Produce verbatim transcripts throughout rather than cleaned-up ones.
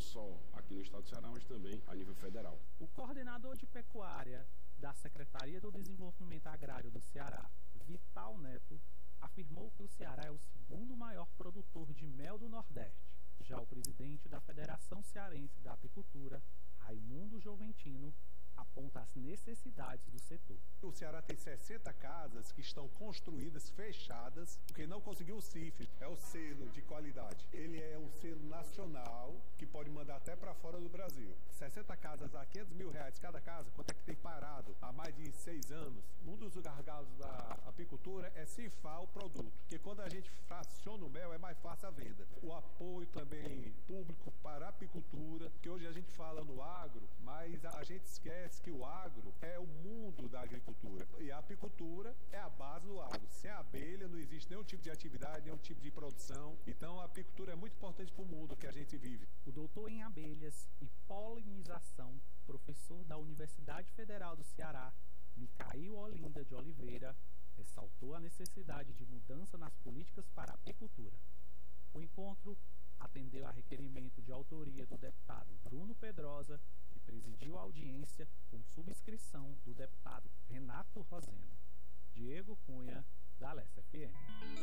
só aqui no estado do Ceará, mas também a nível federal. O coordenador de pecuária da Secretaria do Desenvolvimento Agrário do Ceará, Vital Neto, afirmou que o Ceará é o segundo maior produtor de mel do Nordeste. Já o presidente da Federação Cearense da Apicultura, Raimundo Joventino, aponta as necessidades do setor. O Ceará tem sessenta casas que estão construídas, fechadas, porque não conseguiu o C I F, é o selo de qualidade. Ele é um selo nacional que pode mandar até para fora do Brasil. sessenta casas a quinhentos mil reais cada casa, quanto é que tem parado há mais de seis anos? Um dos gargalos da apicultura é cifrar o produto, porque quando a gente fraciona o mel é mais fácil a venda. O apoio também público para a apicultura, que hoje a gente fala no agro, mas a gente esquece que o agro é o mundo da agricultura e a apicultura é a base do agro. Sem a abelha não existe nenhum tipo de atividade, nenhum tipo de produção. Então a apicultura é muito importante para o mundo que a gente vive. O doutor em abelhas e polinização, professor da Universidade Federal do Ceará, Micael Olinda de Oliveira, ressaltou a necessidade de mudança nas políticas para a apicultura. O encontro atendeu a requerimento de autoria do deputado Bruno Pedrosa, que presidiu a audiência com subscrição do deputado Renato Roseno. Diego Cunha, da Alessa F M.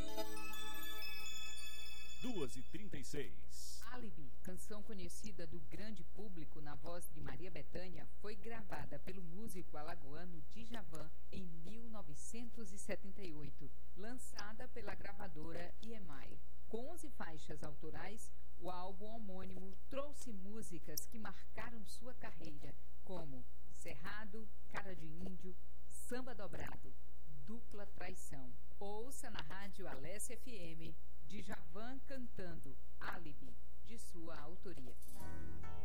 duas e trinta e seis. Álibi, canção conhecida do grande público na voz de Maria Bethânia, foi gravada pelo músico alagoano Djavan em mil novecentos e setenta e oito, lançada pela gravadora E M I. Com onze faixas autorais, o álbum homônimo trouxe músicas que marcaram sua carreira, como Cerrado, Cara de Índio, Samba Dobrado, Dupla Traição. Ouça na rádio Alessa F M, Djavan cantando Álibi, de sua autoria.